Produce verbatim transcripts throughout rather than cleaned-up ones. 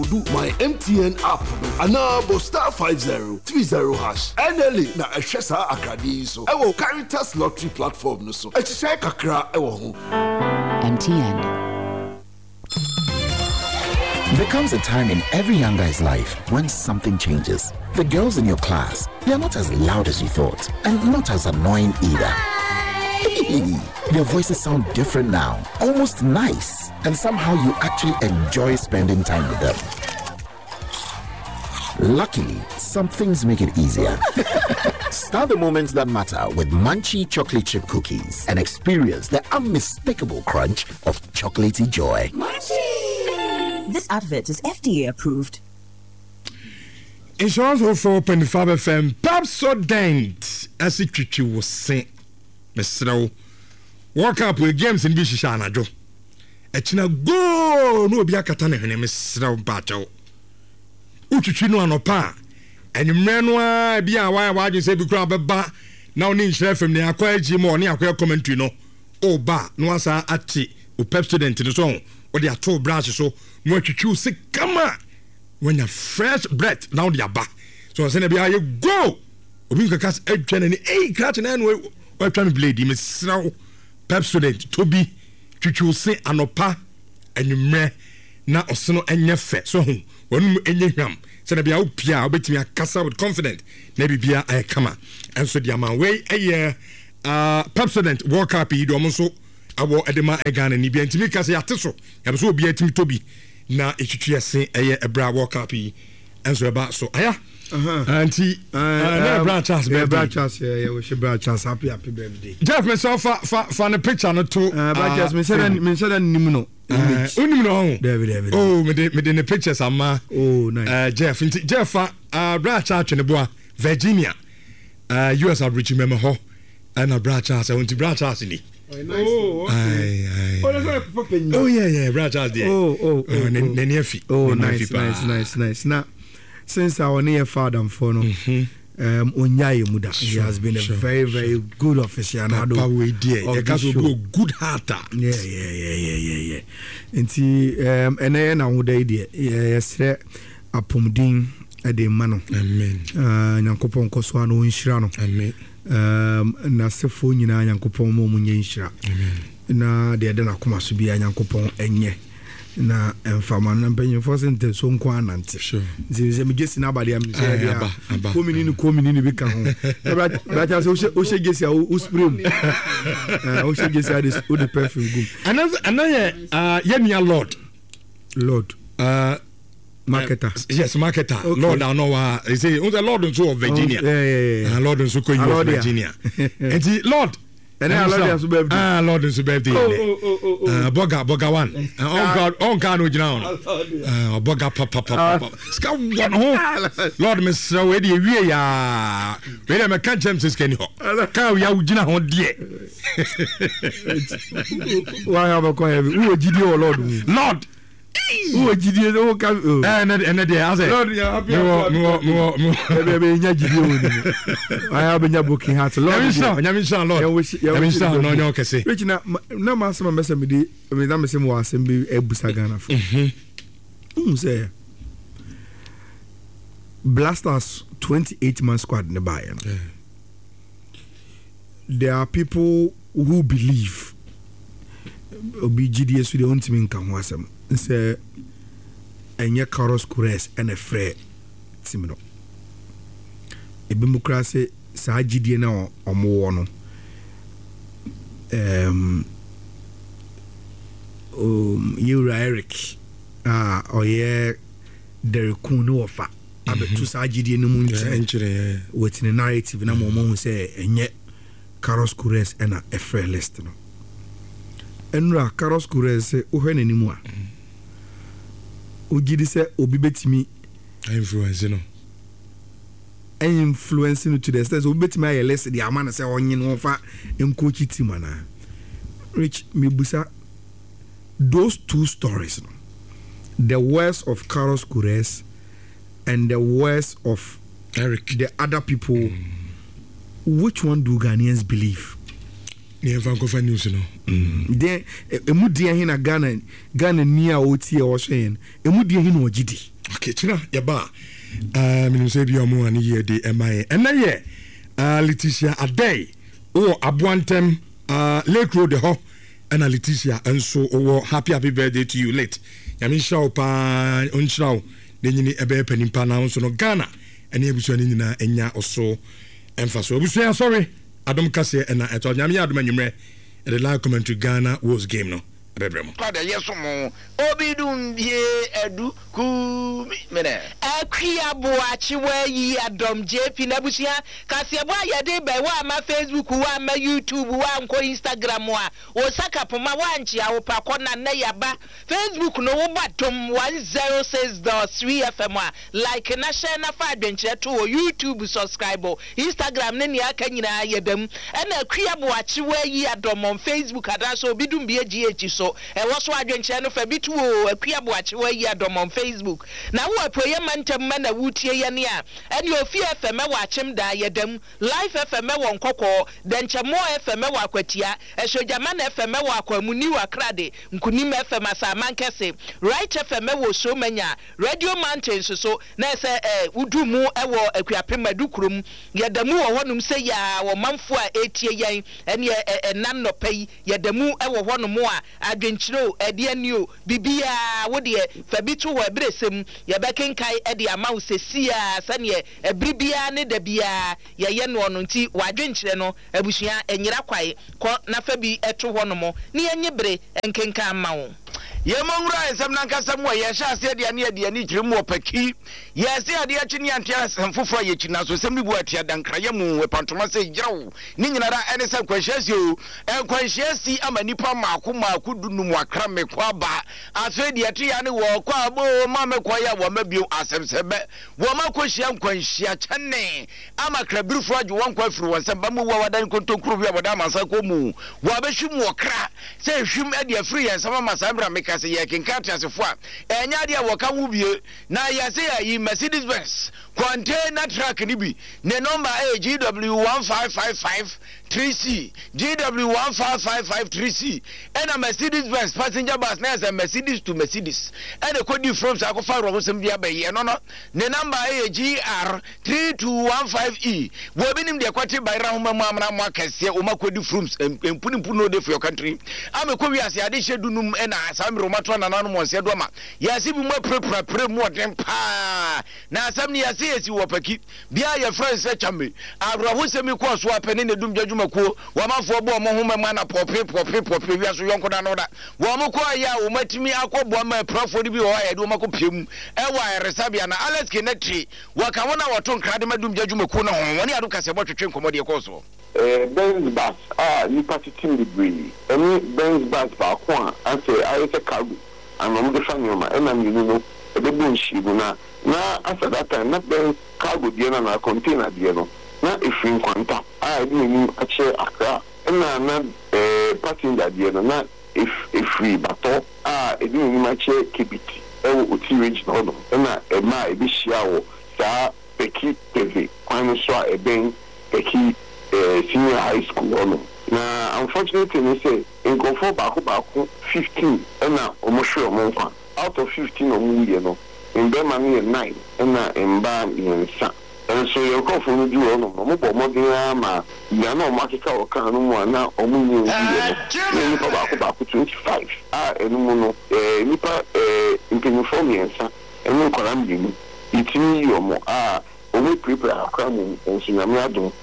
do my M T N app and now star five zero three zero hash N L A na eshesa akradi so e wo Caritas lottery platform no so e chise kakra e wo ho. M T N. There comes a time in every young guy's life when something changes. The girls in your class, they are not as loud as you thought and not as annoying either. Their voices sound different now, almost nice, and somehow you actually enjoy spending time with them. Luckily, some things make it easier. Start the moments that matter with Munchie chocolate chip cookies and experience the unmistakable crunch of chocolatey joy. Munchie! This advert is F D A approved. Insurance of four point five F M, Pepsodent, as it was saying. Mister Walk up with games in Bishana Joe. Echina go no be akatane hene Mister Bacho. Uchuchi no anopa. Eni mrenwa bia wa wa je say bi kura beba na oni nhire fam ne akwa agi mo ne akwa commentary no. O ba no asa ati o pep student no so o de ato branch so no atwitwi se kama when you fresh breath now the aba. So say na bia you go. Obi nkakas adwane ne eh krat na no what trying to blade him is pep student to be to say anopa and you na osono enye fe so hu wonu enye hwam say na bia opia obetimi akasa with confident na bibia ay kama and so the man we eh uh pep student walk up yi do mo so awo edema egana ni bia ntimi kasa yate so ya so obi atimi to bi na etwitwe ese eh ebra walk up yi and so about so aya Uh-huh. Auntie, uh, uh, um, branch us, yeah, branch us, yeah, yeah, we should branch us. Happy, happy birthday. Jeff, me so far, far, far the picture not to. Uh, branch us, me said, me said, nimuno. Unimuno. David, David. Oh, me de, me de the pictures, ama. Oh, nice. Uh, Jeff, Jeff, uh, branch out in the boy, Virginia. Uh, U S Abridge member ho, and a branch us. I want to branch us in it. Oh, nice. Oh, okay. Aye, aye. Oh, that's why I pop in. Oh, yeah, yeah, branch us there. Oh, oh, oh. Nenefi. Oh, nice, nice, nice, nice. Now. Since our near father and for no, mm-hmm. um, Onyaye Muda, he has been a sure, very, sure. very good official. And I do dear, you can do good heart. Yeah, yeah, yeah, yeah, yeah, yeah. And see, um, and then I would idea, yes, a pumding at the mano. Amen. Uh, Yankopon Koswano in Shirano. Amen. Um, Nasefuna Yankopon Momunya in Shira. Amen. Na the Adana Kumasubi Yankopon Enye. Na enfama na mpenye force nte so nko anante sure nze me gesi na bade am say dia komini ni komini ni bika ho ba ta so o she gesi o spray mu eh o she gesi ade o de perfume gum another another uh yemia lord lord uh marketer uh, yes marketer okay. Lord I know uh he say the lord so of Virginia oh, yeah yeah yeah uh, lord so ko you Virginia and the lord and I lord is birthday ah lord is birthday oh oh oh oh uh boga boga one on god on god no gina on uh boga papa papa ska one ho lord me so we dey wie ya we dey me kan james skani ho ka we ya gina ho de why have ko heavy who gidi o lord lord who gidi o ka eh na na dey I say lord ya happy no no no no be be nya gidi o ni I have nya booking heart lord nyami sha lord nyami sha no nyo kese which na na masema mesa me di me na mesa mo asem bi ebusa Ghana for mhm um say Blasters twenty-eight man squad in the Bayern. Yeah. There are people who believe obi G D S with the ultimate nkan ho asem say enye Carlos Queiroz and a free team no ebimokrasi sa G D na omo no um um you Eric ah oye Derek Kun no ofa abetu sa G D no mu nchire with the narrative na mo mo say enye Carlos Queiroz and a free list no enra Carlos Queiroz say o hwe nanimu a o gidi say obi betimi influence no influence no to the extent obi betimi aye list the amana say onye no fa encoach team ana rich mebusa those two stories no the worst of Carlos Queiroz and the worst of Eric the other people mm. which one do Ghanaians believe ne fanko fa news no de emu dia hin na Ghana Ghana ni a oti e wo hwen emu dia hin na ogidi okay kira ya ba ah minimum say bi omo an ye de M I A na ye ah Leticia Adey o Aboantem ah Lake Road ho and Leticia enso o happy happy birthday to you late yami show pa onchraw de nyini ebe panimpa na onso no Ghana ene ebusu ani nyina enya oso emfaso ebusu sorry Adam Kase and I told Yami Adam and the live commentary Ghana was game no. Father, yes, Obidum ye edu ku mene. Akria boachi where ye Adam J P Nabusia, Kasiaba Yade by one my Facebook, one my YouTube, one ko Instagram, one Osaka Puma Wanchi, our Pakona Nayaba, Facebook no batum one zero six dot three F M like a national adventure to YouTube subscriber, Instagram Nenia Kanyina Yedem, and a Kria boachi where ye Adam on Facebook, and also Bidum B G H so. E waso adwenche no fa bitu o akua boache wa yi adom on Facebook na wo apoye mantem ma na wutie ye ne a ene ofi F M wa achem da yedam live F M wo nkoko denche mo F M wa kwatia esojama na F M wa akwamuni wa krade nkunim F M asaman kese right F M wo so manya Radio Mountains so na se eh udumu e wo akua premadu kurum yedamu wo honum se ya wo manfo a etie yen ene enam no pai yedamu e wo honum a adwenchiro edianio bibia wode fabitu wo ebresem yebekenkai ede amawo sesia sane ebribia ne dabia yeye no no nti wadwenchire no abusua enyira kwai ko na fabi eto honomo ne yenyebre enkenka amawo Yemongura ensem nankasam wa yesha ase de ane de ani kire mu opaki yesi ade achi ne antia semfofo ye china so sem bibu atia dankra yemu we pantoma se girawo ni nyinara ene se kwanhyiasi o enkwanhyiasi ama nipa maako maako dunu mu akra me kwa ba aso de ati ya ne wo kwa bo ma me kwa ya wo mabio asemsebe wo makohia nkwanhia chane ama krabirufo age won kwa firi won sem ba mu wo wadan kontonkuru bi aboda mansa ko mu wo abehwim wo kra se hwim ade afiri yensama masabra me kasi ye kinkati asefo a enya de wo ka wubie na ya se ya yi Mercedes Benz container truck ni bi ne number A G W one five five five three C G W one five five five three C and a Mercedes Benz passenger bus na as a Mercedes to Mercedes and a code from Sakofa ro sem dia be no no ne number A G R three two one five E wo binim de kwati by rahoma mu amna mu akase o makodi from empuni no de for your country am ko wi ase ade hyedunum e na asam romato na nanu mo se do ma ya si bi mo prepra pre mo den pa na asam ni ya se esi wo paki bia ya friends se chame abraho se mi ko so apene ne dum jadwuma ko wa mafo bo mo homa ma na pope pope pope wi aso yonko da no da wo mo ko ya wo matimi akobo ma prafo bi wo ya de wo mako pem e wa resabia na Alex Kenetri wa ka wona woto nkrade madum jadwuma ko na ho woni adu kase bo twetwe nkomo de ko so eh Benz bus ah ni party team degree any Benz bus ba ko an ase ayese cargo and no de family ma and am you know e be bon shibu na na after that time na Benz cargo de na na container de no na ifin kwanta ah di ni ache akra na na eh passenger de no na if if free bato ah e di ni ma che kibiti e wo oti region no na e ma e bi hia wo sa peki tv kwani so a e ben peki Uh, senior high school or no. Now, unfortunately, they say in go for baku baku fifteen, and now almost sure month out of fifteen or more, you know, in Bermani nine, and now in Ban in San. And so you go for me, you know, Mobo Modina, you know, Makika or Kanu, and now Omu, you know, baku baku twenty-five. Ah, and Mono, eh, Nipa, eh, in California, and no Columbian, it's me or more. Ah, only prepare a crown and Sinamiado.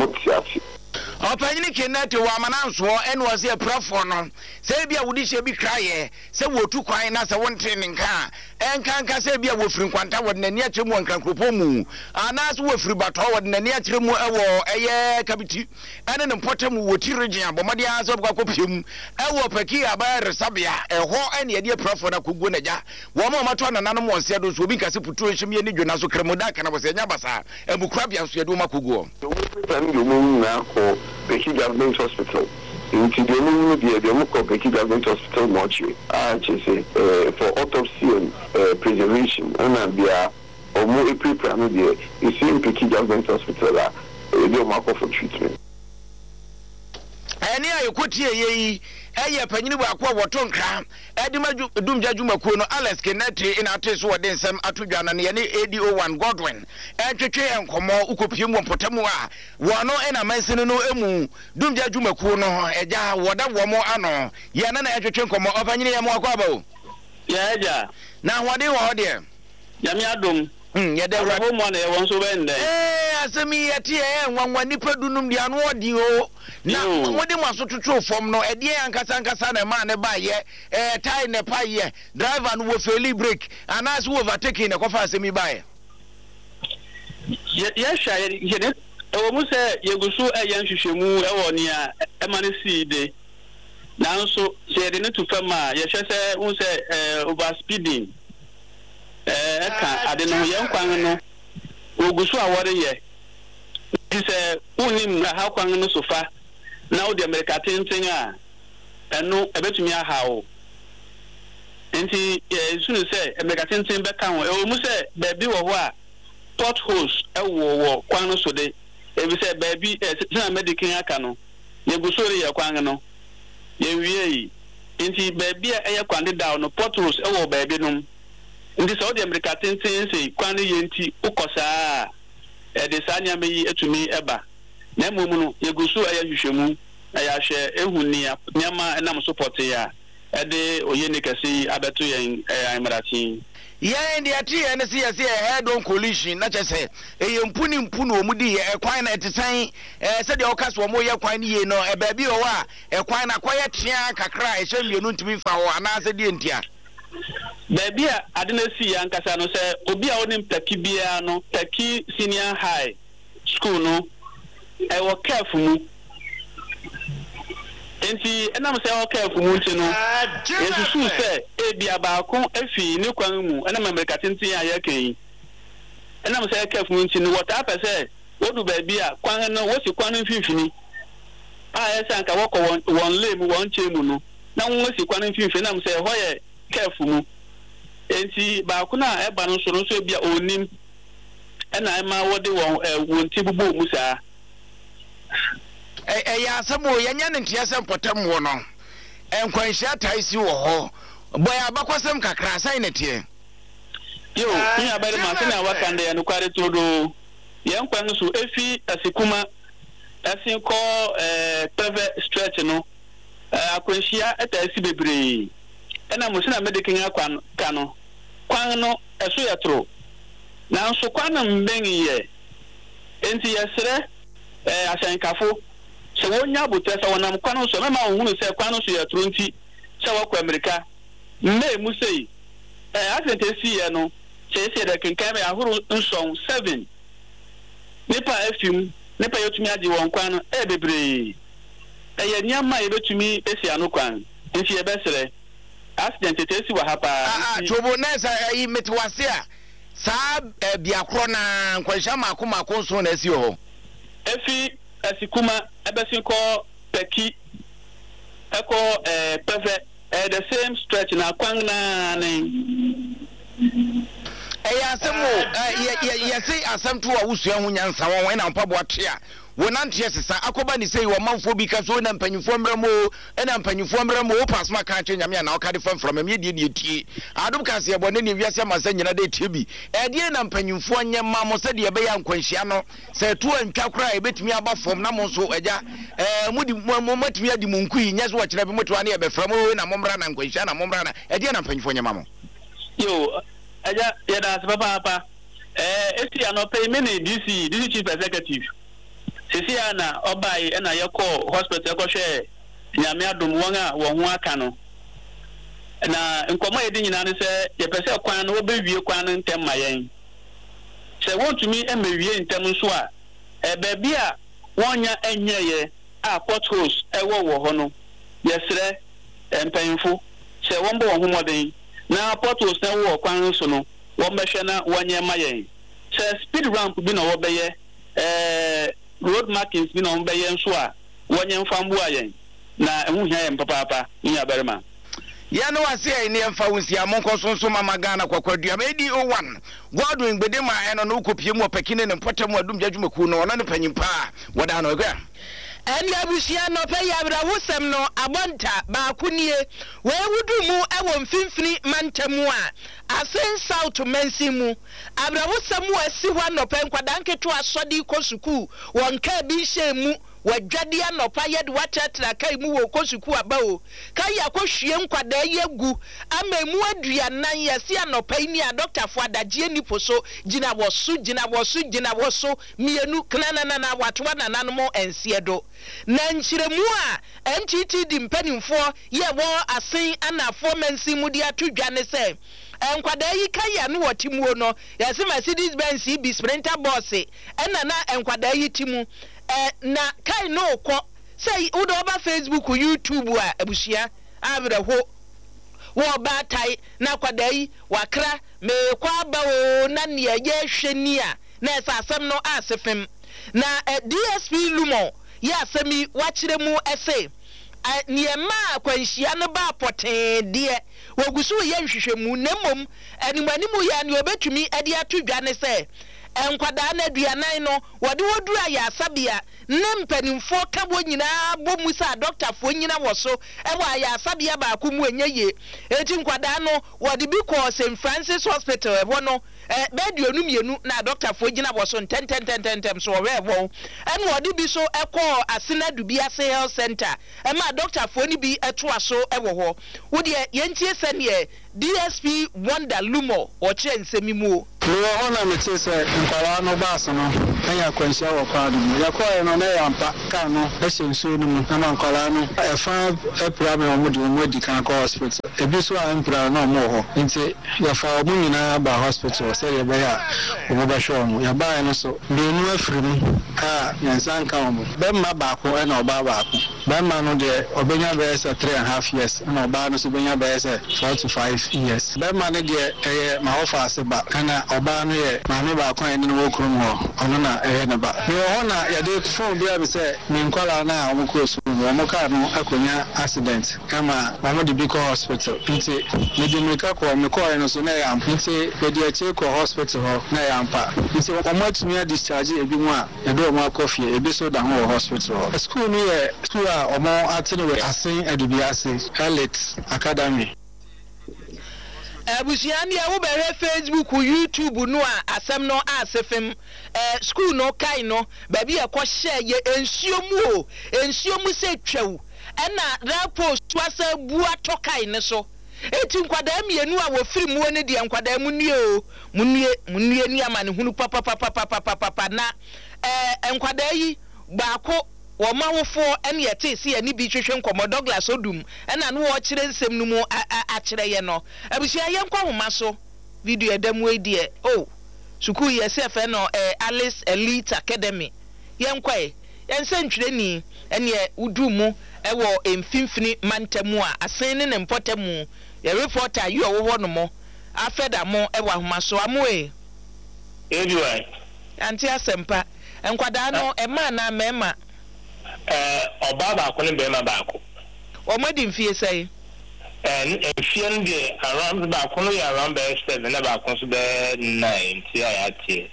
Opanyini Kenete wa mananso en was a prafo no se bia wudi she bi kraye se wotu kwan na se won training ka en kan ka se bia wo firi kwanta wod na ni akyeremu nkan kropo mu ana se wo firi bato wod na ni akyeremu ewo eye kabiti ene ne potem woti region abomade aso bwa kopiem ewo paki aba resabia eho ene ye prafo na kogu na ja wo ma mato na nanom wonse do so bi ka se putu ehim ye ni dwona so kremoda kana bo se nya basa ebukura bia so ye do makogu o Becky Government Hospital. Into the new the Democrat Becky Government Hospital mortuary. I say for autopsy and uh, preservation. And be a or more prepare there. You see in Becky Government Hospital, uh, they mark for treatment. ene ayekotie yi eye panyini ba akwa woto nkra edima dumja dwumakuo no Alex Kennedy ina ateso wode nsem atodwana ne ne A D O one Godwin etwetwe enkomo ukopie mu mpotamu a wono ena mansini no emu dumja dwumakuo no eja woda womo ano ye na na etwetwe enkomo opanyini ye mo akwa ba o ya eja na hode wo hode yami adom mm ye de rabo mo na ye won so bende eh asemi ye tie e nwanwa nipa dunum dia no odi o na wodi maso tutu fom no e die ankasa ankasa na ma ne ba ye eh tie ne pa ye driver no wo feli break anas wo overtaking ne kofa asemi ba ye ye ye sha ye ne e wo mu se ye gusu e ye nhwehwemu e wo ne a e ma ne siide nanso se de ne tu fama ye hwe se wo se eh over speeding eh ka ade no ye nkwan no ogusu awore ye dise unim na ha kwan no sofa na wo de America tenten a eno ebetumi ahawo enti eh sunu se America tenten be kan wo e mu se baabi wo ho a potholes e wo wo kwan no so de e bi se baabi na medical aka no ye gusori ye kwan no ye wie yi enti baabi a ye kwan de down no potholes e wo baabi no ndi so de America tenten se kwan ye nti ukosa e de sanya meyi etumi eba na mumu no ye gusu e ya hwehwemu e ya hwe ehuni nyama na support ya e de oyene kase abeto yen e amrati ye ndi ati ye ne se ye se head on collision na chese e ye mpuni mpunu omudi e kwan na etesan e se de okaso omo ye kwan ni ye no e ba bi o wa e kwan na kwaye tia kakra e hwe mienu ntumi fa ho ana se de ntia baby a ade na si ya nkasa no se obi a onim taki bia no taki senior high school no e wo careful mu enti enam se wo careful mu nti no yesu su se e bia ba ko afi ni kwan mu enam America tintin a ya kan enam se careful mu nti no wota pa se wodu baby a kwan no wo si kwan mfimfini a esa nka wo ko won le mu won chemu no na wo si kwan mfimfini nam se ho ye careful mu enti ba ko na e ba no so no so bia onim ena e ma wode won won ti bubu mu saa eh eh ya asemo ye nya ne ntia se potam wo no enkwanhia taisi wo ho boy abakwasem kakra sai ne tie yo ni abere ma se na wakande ya no kware todo ye nkwan so efi asikuma asin ko eh peve stretch no akwanhia ataisi bebre ena mo se na medical akwan kano kwan no eso ya tro na nso kwan mben ye enti yesre eh asankafo se wonya botesa wonam kwan so mema ohunu se kwan so ya tro nti se wakọ America mme mu sei eh asente si ye no se se de kenkan me ahuru nson seven nipa afim nipa yotumi agi won kwan e bebre e ye nyama ye betumi esi anu kwan nti ye besere accident tesi wa hapa ah ah tobo nesa yi metwase a sa biakro na nkwanhia mako mako so na esi ho efi asikuma ebesinko peki eko eh perfect eh the same stretch na kwan na ne eh asemo eh ye say asem to a wusua hu nyansa won na mpabo atea wonante sesa akoba ni sei wo manfo bi ka so na mpanyufo mbramo na mpanyufo mbramo wo pasma ka che nyame na okade fam from me die die tie adum ka se ye bone ne wiase amasa nyina de tie bi e die na mpanyufo nyema mo se de be ya nkwanhia no se to antwa kra e betumi aba fam na mo so eja eh mudi mo matumi adi munkui nya so wo kire be moto ane e be fram wo na momra na nkwanhia na momra na e die na mpanyufo nyema mo yo eja ye da se papa papa eh esi anope me ne D C D C chief executive sisi ana obai na yeko hospital ko hwe nyame adom won a wo ho aka no na nkomo yedi nyina ne se ye pese kwan no obewie kwan no ntem mayen se wontumi emawie ntem nso a e baabi a wonya enyeye a potholes e wo wo ho no yesre empanyfo se wombo wo ho moden na potholes na wo kwan so no wo mbehwe na wonye mayen se speed ramp bi na wo beye eh road markings bi no mbe yen so a wonye mfambu ayen na ehu hia yen papa papa ni aberema ya no wase ni emfa wonsi amonko sonso mama Ghana kwakwadua A D O one Godwin gbedema eno no kopie mu opekine ne potam adum jadwumaku no ono ne panyimpa wada no gwa And Yabusia no pay Abra Wusam no Abonta Bakunie where would you move a one fifty mantamua I send south to Mensimu Abra Wusam was see one no pen quadanke to a sodi kosuku one kabi shemu Wajadia no payed water traka mu kosuku abao Kaya koshiem kwada yegu ame muadria nan yasia no painia doctor Fwada Jenny Poso Jina wasu Jina wasu Jina wasu mienu knana na watwa na nanmo ensiedo na nchiremu a N T T di mpanimfo ye wo asen ana fomensi mu dia to dwane se enkwada yi kaya no watimuo no yase Mercedes Benz bi Sprinter boss ena na enkwada yi timu eh na kai no ko say udo ba Facebook YouTube a abusia abra ho wo ba tai na kwada yi wakra me kwa ba o na ne ye hwani a na esasem no asefem na eh, D S P Lumo ya semi wachire mu ese niema kwanhia no ba poten de wogusu ye nhwehwemu nemom animanimu ya ne obetumi ade atodwane se enkwada na aduanan no wode wodura ya asabia ne mpanimfo kabo nyina bomu sa doctor fo nyina woso ewa ya asabia ba ko mu enye eti nkwada no wode bi ko Saint Francis Hospital e no eh beduonu mienu na doctor fo nyina woso ten ten ten ten tem so we wo en wode bi so ekọ Asena Dubiase Health Center e ma doctor fo ni bi eto aso e wo ho wo de yentie sene D S P Wonder Lumo o che nsemi mu no ona me che se nkwara no baso no anya kwanhia wo kwa do ya kwa no na ya mpa ka no e hyenso no mu na nkwara no e fa e pra me omo de omo di kan ko hospital e bi so a mpra no mo ho nti ya fa omo nyina ba hospital se ye be ya omo ba show mo ya ba no so de nu afiri mu a yansan ka omo be ma ba ko e na oba ba ko be ma no de obenya be se three and a half years na oba no so benya be se four to five years be ma ne de eh ma ho fa se ba kana oba no ye ma me ba ko en no okrum ho ono na eh na ba me ho na ya de phone bia be se me nkwala na omo ko so omo ka no akonya accident kama omo de bi ko hospital nti me de me ka ko me ko en so na ya nti we de che ko hospital ho na ya mpa nti omo atumi discharge ebi mu a e do omo akofie ebi so da ho hospital ho school no ye school a omo atene we Asen Dubiase Elite Academy Abusiani a wo bere Facebook YouTube no a asem no asefem eh school no kai no ba bi e ko share ye ensuo mu o ensuo mu se twawu ena rapport twasa bua to kai ne so eti nkwada mienu a wo firi mu ne de nkwada mu nue o munue munue ni ama ne hunu papa papa papa papa na eh nkwada yi baako wo mawofo ene yete se ani bi twehwe nkomo Douglas Odum ena no wo kire nsem no mu a kire ye no abusia ye nkwa homa so video edamu edi e oh suku ye se fe no eh, Alice Elite Academy ye nkwa ye nsentwire ni ene udu mu ewo emfimfini mantamu a asen ne mpotamu ye reporter you wo ho no mo afeda mo ewo homa so amoe anyway anti asempa enkwada no e ma na mema eh oba ba ko ne be ma ba ko o madi mfie sai eh mfie ndi around ba ko no ya around be seven na ba ko so be nine ti ya tie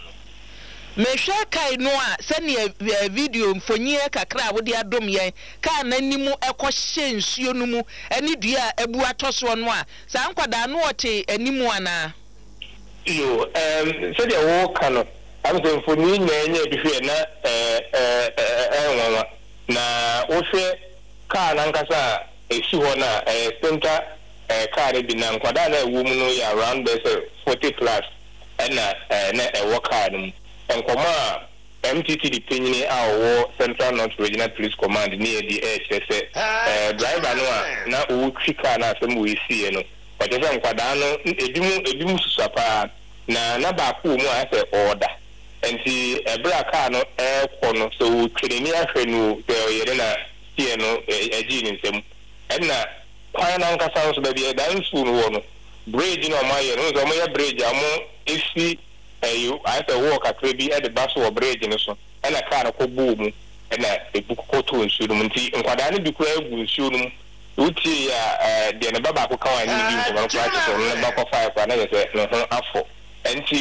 me hwe kai no a sene video mfonyi kakra wo de adom yen ka na nimu ekọ hye nsuo no mu ani dua ebu atoso no a sa nkwada no ote animu ana yo em se de wo kano am so mfonyi na enye bi hwe na eh eh eh na wo hwe ka na nkasa esi ho na eh center eh ka de bi na nkwada na ewu mu no ya around be forty plus na eh na e wo ka no enkoma M T T di penyini a wo Central North Regional Police Command ni e di e chese eh driver no a na wo twika na asem wo isi no o je se nkwada no edimu edimu susapa na na ba ko mu a se order enti ebra ka no e ko no so wo twere ni ahwe no de yere na tie no eji ni nsem enna kwa na nkasa so ba bi e dan su no wo no bridge no ma ye no so mo ye bridge amo esi you I say walk a trebi at the bus or bridge in so and a car ko boom and a book ko to nsuo mu nti nkwada ne bi kura egu nsuo mu uti ya de ne baba ko kawa ni bi ko no practice on ne ba ko five kwa na ye se no ho afọ enti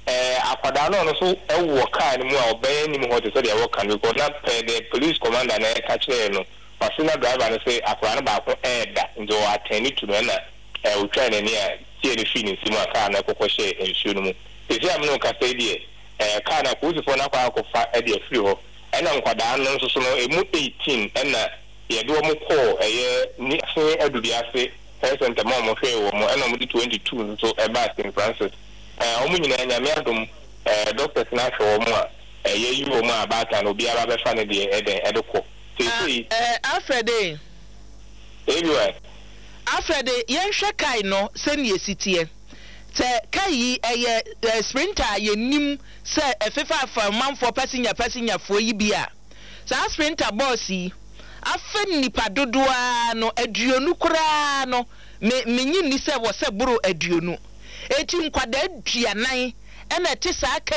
eh akwada no no so ewo car ni mu a oben ni mu ho te so de ewo kan because na the police commander na catch there no pasina driver no say akwada no ba ko eda njo attend to no na eh o train ni a tie the feeling sima car na kokko share ensuo no mu te say am no ka say die eh car na ko usifo na kwa ko fa e de free ho ena nkwada no so so no emu eighteen ena ye do mo ko eye ni se adudi ase person the mom of wo mo ena mo di twenty-two so e ba Saint Francis eh omu nyina nyame adom eh doctors na hwe wo mo a eye yi wo mo abata no bia ba be fa ne de e de e de ko sei eh Alfred eh anyway Alfred yen hwe kai no se ne esitie te kai eye sprinter ye nim se efefa fa manfo passenger passenger fo yi bia sa sprinter boss yi afen nipa dodoa no aduonu kura no me menyi ni se wo se buru aduonu eti nkwada aduanan ena ti sa